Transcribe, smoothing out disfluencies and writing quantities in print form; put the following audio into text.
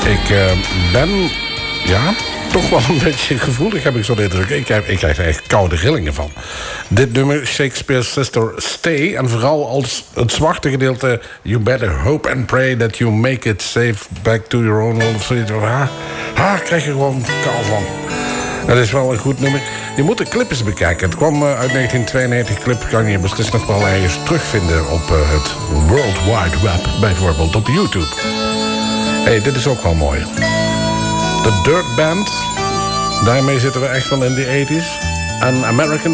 Ik ben, ja, toch wel een beetje gevoelig, heb ik zo de indruk. Ik krijg er echt koude rillingen van. Dit nummer, Shakespeare's Sister Stay, en vooral als het zwarte gedeelte, You better hope and pray that you make it safe back to your own world of zoiets. Krijg je gewoon kou van. Dat is wel een goed nummer. Je moet de clip eens bekijken. Het kwam uit 1992. Clip kan je beslist nog wel ergens terugvinden op het World Wide Web. Bijvoorbeeld op YouTube. Hey, dit is ook wel mooi. De Dirt Band. Daarmee zitten we echt wel in de 80s. An American